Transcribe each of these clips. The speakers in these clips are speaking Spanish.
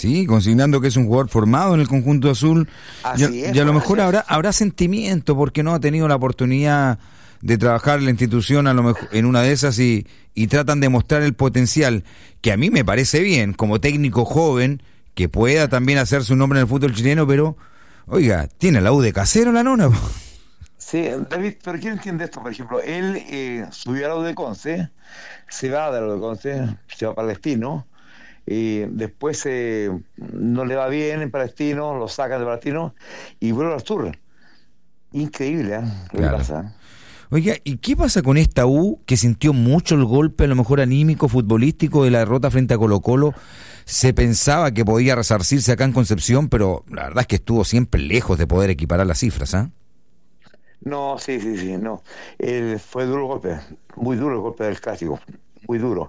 Sí, consignando que es un jugador formado en el conjunto azul. Y a lo mejor habrá sentimiento porque no ha tenido la oportunidad de trabajar en la institución, a lo mejor en una de esas, y tratan de mostrar el potencial, que a mí me parece bien, como técnico joven, que pueda también hacer su nombre en el fútbol chileno, pero, oiga, tiene la U de casero la nona. Sí, David, pero ¿quién entiende esto? Por ejemplo, él subió a la U de Conce, se va de la U de Conce, se va a Palestino, y después no le va bien en Palestino, lo sacan de Palestino y vuelve a Astur. Increíble, lo que pasa. Oiga, ¿y qué pasa con esta U que sintió mucho el golpe, a lo mejor anímico, futbolístico, de la derrota frente a Colo-Colo? Se pensaba que podía resarcirse acá en Concepción, pero la verdad es que estuvo siempre lejos de poder equiparar las cifras, ¿ah? No, sí, no. Fue duro el golpe, muy duro el golpe del clásico, muy duro.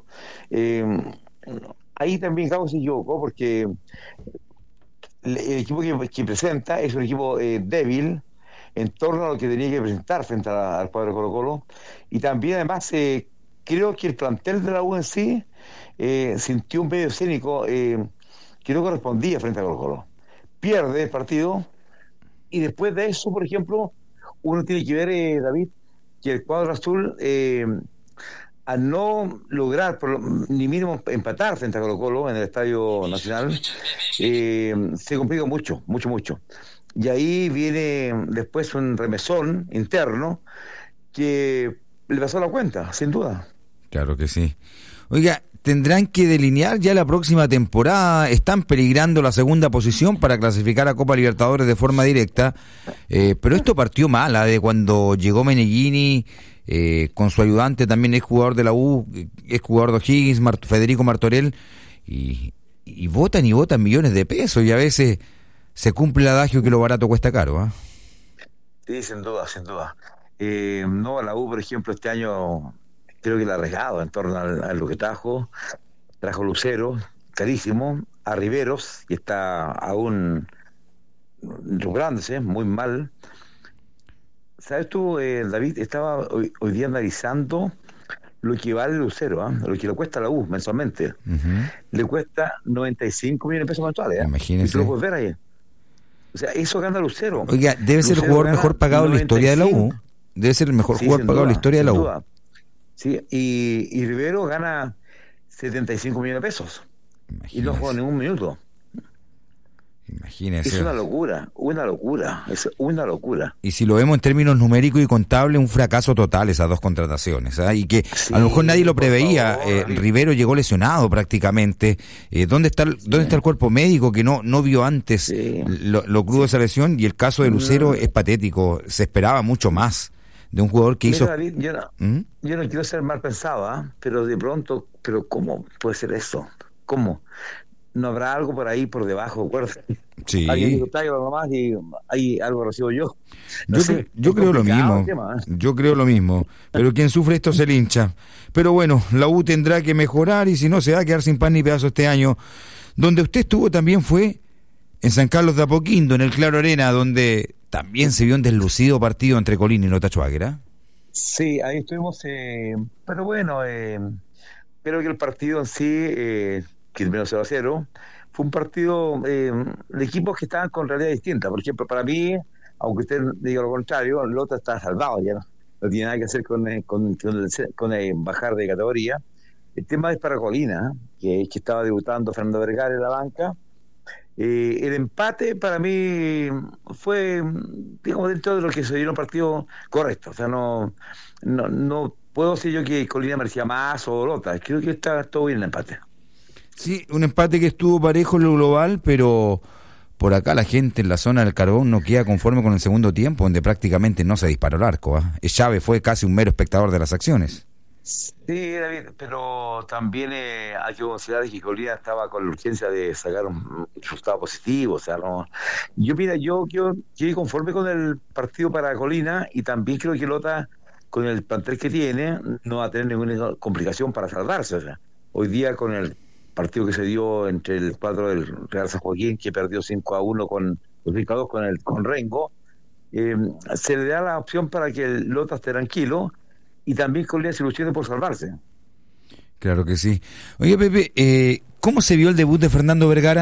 Ahí también Gabo se equivocó porque el equipo que presenta es un equipo débil en torno a lo que tenía que presentar frente al cuadro de Colo-Colo, y también además creo que el plantel de la U en sí sintió un medio escénico que no correspondía frente a Colo-Colo. Pierde el partido y después de eso, por ejemplo, uno tiene que ver, David, que el cuadro azul, al no lograr ni mínimo empatar frente a Colo-Colo en el Estadio Nacional, se complica mucho. Y ahí viene después un remesón interno que le pasó la cuenta, sin duda. Claro que sí. Oiga, tendrán que delinear ya la próxima temporada. Están peligrando la segunda posición para clasificar a Copa Libertadores de forma directa. Pero esto partió mal, de cuando llegó Meneghini, con su ayudante, también es jugador de la U, es jugador de O'Higgins, Federico Martorell, y votan millones de pesos, y a veces se cumple el adagio que lo barato cuesta caro, ¿eh? Sí, sin duda. No, la U, por ejemplo, este año creo que la ha arriesgado en torno a lo que trajo Lucero, carísimo, a Riveros, y está aún recuperándose, muy mal. ¿Sabes tú, David? Estaba hoy día analizando lo que vale Lucero, lo que le cuesta a la U mensualmente. Uh-huh. Le cuesta 95 millones de pesos mensuales. Imagínese. Y tú lo puedes ver ahí. O sea, eso gana Lucero. Oiga, debe ser el jugador mejor pagado en la historia de la U. Debe ser el mejor jugador pagado en la historia de la U. Sí, y Rivero gana 75 millones de pesos. Imagínese. Y no juega ningún minuto. Imagínese. Es una locura. Es una locura. Y si lo vemos en términos numéricos y contables, un fracaso total esas dos contrataciones, ¿eh? Y que sí, a lo mejor nadie lo preveía. Rivero llegó lesionado prácticamente. ¿Dónde está el cuerpo médico que no vio antes lo crudo de esa lesión? Y el caso de Lucero es patético. Se esperaba mucho más de un jugador que hizo... David, yo no quiero ser mal pensado, pero de pronto, ¿cómo puede ser eso? ¿Cómo? ¿No habrá algo por ahí por debajo? Sí. Alguien dijo, tráigalo nomás y ahí algo recibo yo. Yo creo lo mismo. Yo creo lo mismo. Pero quien sufre esto se lincha. Pero bueno, la U tendrá que mejorar, y si no, se va a quedar sin pan ni pedazo este año. Donde usted estuvo también fue en San Carlos de Apoquindo, en el Claro Arena, donde también se vio un deslucido partido entre Colina y Nota Schwager. Sí, ahí estuvimos. Pero bueno, creo que el partido en sí... que terminó 0-0, fue un partido de equipos que estaban con realidad distinta. Por ejemplo, para mí, aunque usted diga lo contrario, Lota está salvado ya, no tiene nada que hacer con bajar de categoría. El tema es para Colina, que estaba debutando Fernando Vergara en la banca. El empate para mí fue, digamos, dentro de lo que se dio un partido correcto. O sea, no puedo decir yo que Colina merecía más o Lota. Creo que está todo bien el empate. Sí, un empate que estuvo parejo en lo global, pero por acá la gente en la zona del Carbón no queda conforme con el segundo tiempo, donde prácticamente no se disparó el arco. Chávez fue casi un mero espectador de las acciones. Sí, David, pero también hay que considerar que Colina estaba con la urgencia de sacar un resultado positivo. O sea, no. Yo quedé conforme con el partido para Colina, y también creo que Lota, con el plantel que tiene, no va a tener ninguna complicación para salvarse. O sea, hoy día con el partido que se dio entre el cuadro del Real San Joaquín, que perdió 5-1 con 5-2 con Rengo, se le da la opción para que el Lota esté tranquilo, y también con las ilusiones por salvarse. Claro que sí. Oye, Pepe, ¿cómo se vio el debut de Fernando Vergara?